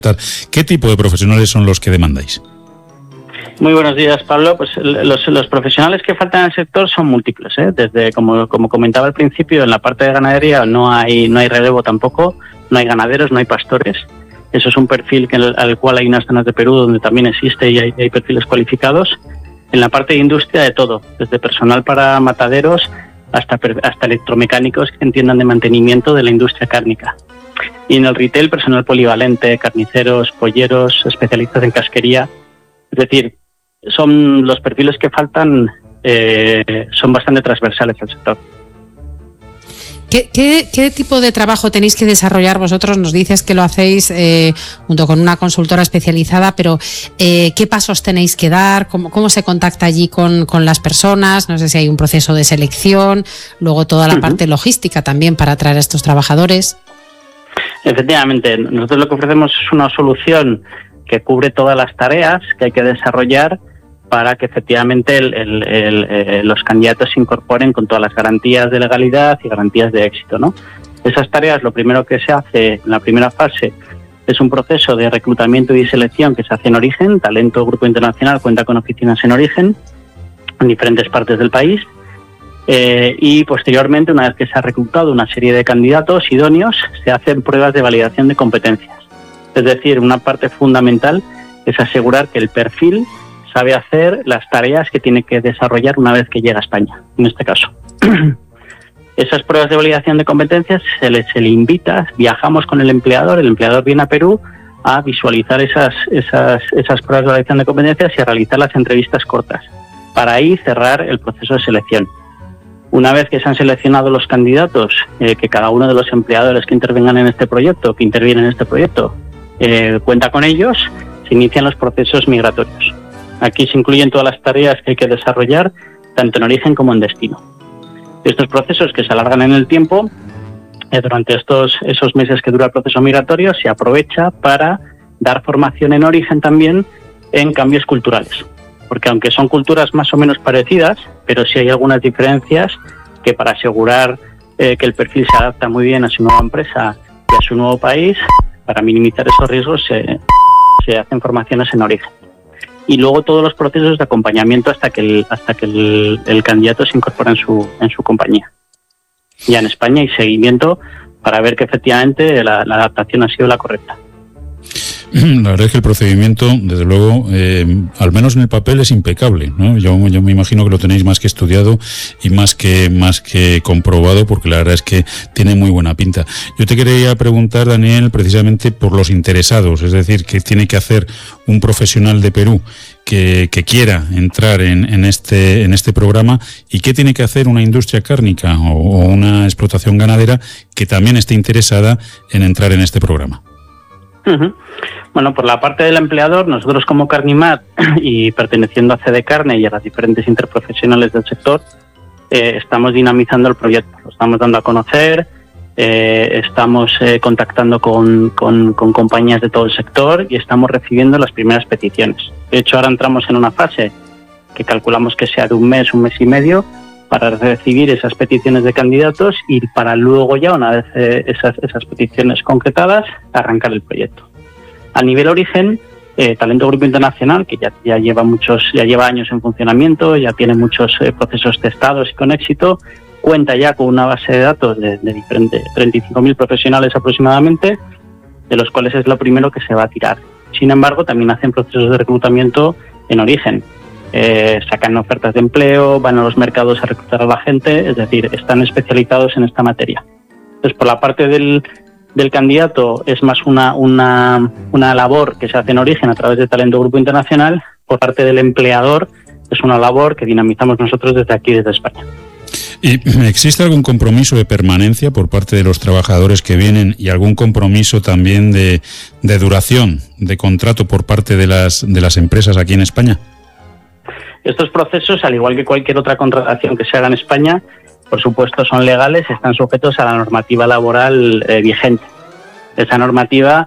¿Qué tipo de profesionales son los que demandáis? Muy buenos días, Pablo. Pues los profesionales que faltan en el sector son múltiples, ¿eh? Desde, como comentaba al principio, en la parte de ganadería no hay relevo tampoco, no hay ganaderos, no hay pastores. Eso es un perfil al cual hay unas zonas de Perú donde también existe y hay perfiles cualificados. En la parte de industria, de todo, desde personal para mataderos hasta electromecánicos que entiendan de mantenimiento de la industria cárnica. Y en el retail, personal polivalente, carniceros, polleros, especialistas en casquería. Es decir, son los perfiles que faltan, son bastante transversales al sector. ¿Qué tipo de trabajo tenéis que desarrollar vosotros? Nos dices que lo hacéis junto con una consultora especializada, pero ¿qué pasos tenéis que dar? ¿Cómo se contacta allí con las personas? No sé si hay un proceso de selección, luego toda la parte logística también para atraer a estos trabajadores. Efectivamente, nosotros lo que ofrecemos es una solución que cubre todas las tareas que hay que desarrollar para que efectivamente los candidatos se incorporen con todas las garantías de legalidad y garantías de éxito, ¿no? Esas tareas, lo primero que se hace en la primera fase es un proceso de reclutamiento y selección que se hace en Origen. Talento Grupo Internacional cuenta con oficinas en Origen, en diferentes partes del país. Y posteriormente, una vez que se ha reclutado una serie de candidatos idóneos, se hacen pruebas de validación de competencias. Es decir, una parte fundamental es asegurar que el perfil sabe hacer las tareas que tiene que desarrollar una vez que llega a España, en este caso. Esas pruebas de validación de competencias se le invita, viajamos con el empleador viene a Perú a visualizar esas pruebas de validación de competencias y a realizar las entrevistas cortas, para ahí cerrar el proceso de selección. Una vez que se han seleccionado los candidatos, que cada uno de los empleadores que intervienen en este proyecto, cuenta con ellos, se inician los procesos migratorios. Aquí se incluyen todas las tareas que hay que desarrollar, tanto en origen como en destino. Estos procesos que se alargan en el tiempo, durante esos meses que dura el proceso migratorio, se aprovecha para dar formación en origen también en cambios culturales. Porque aunque son culturas más o menos parecidas, pero sí hay algunas diferencias que, para asegurar que el perfil se adapta muy bien a su nueva empresa y a su nuevo país, para minimizar esos riesgos se hacen formaciones en origen. Y luego todos los procesos de acompañamiento hasta que el candidato se incorpora en su compañía. Ya en España hay seguimiento para ver que efectivamente la adaptación ha sido la correcta. La verdad es que el procedimiento, desde luego, al menos en el papel, es impecable, ¿no? Yo me imagino que lo tenéis más que estudiado y más que comprobado, porque la verdad es que tiene muy buena pinta. Yo te quería preguntar, Daniel, precisamente por los interesados, es decir, ¿qué tiene que hacer un profesional de Perú que quiera entrar en este programa, y qué tiene que hacer una industria cárnica o una explotación ganadera que también esté interesada en entrar en este programa? Uh-huh. Bueno, por la parte del empleador, nosotros como Carnimat y perteneciendo a CD Carne y a las diferentes interprofesionales del sector, estamos dinamizando el proyecto, lo estamos dando a conocer, estamos contactando con compañías de todo el sector y estamos recibiendo las primeras peticiones. De hecho, ahora entramos en una fase que calculamos que sea de un mes y medio, para recibir esas peticiones de candidatos y para luego, ya una vez esas peticiones concretadas, arrancar el proyecto. A nivel origen, Talento Grupo Internacional, que ya lleva años en funcionamiento, ya tiene muchos procesos testados y con éxito, cuenta ya con una base de datos de 35.000 profesionales aproximadamente, de los cuales es lo primero que se va a tirar. Sin embargo, también hacen procesos de reclutamiento en origen. Sacan ofertas de empleo, van a los mercados a reclutar a la gente, es decir, están especializados en esta materia. Entonces, por la parte del candidato es más una labor que se hace en origen a través de Talento Grupo Internacional. Por parte del empleador es una labor que dinamizamos nosotros desde aquí, desde España. ¿Y existe algún compromiso de permanencia por parte de los trabajadores que vienen y algún compromiso también de duración de contrato por parte de las empresas aquí en España? Estos procesos, al igual que cualquier otra contratación que se haga en España, por supuesto son legales, están sujetos a la normativa laboral vigente. Esa normativa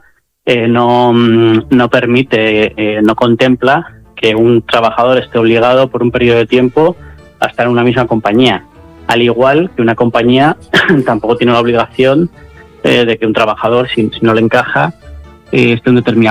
no permite, no contempla que un trabajador esté obligado por un periodo de tiempo a estar en una misma compañía. Al igual que una compañía tampoco tiene la obligación de que un trabajador, si no le encaja, esté en un determinado